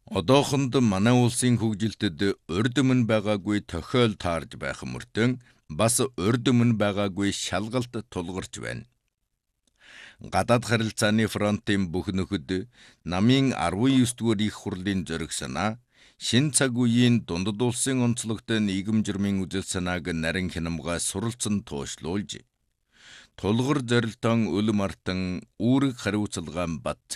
Одоохонд манай улсын хөгжилтэд урьд өмнө байгаагүй тохиол таарж байх мөртөө бас урьд өмнө байгаагүй шалгалт тулгарч байна. Гадаад харилцааны фронтын бүх нөхөд намын 19-р их хурлын зориг санаа, шин цаг үеийн дундад улсын онцлогтой нийгэм журмын үзэл санааг нарийн хянамгай суралцсан туушлуулж, тулгар зорилтон өлөм артан үүрэг хариуцлагаан бат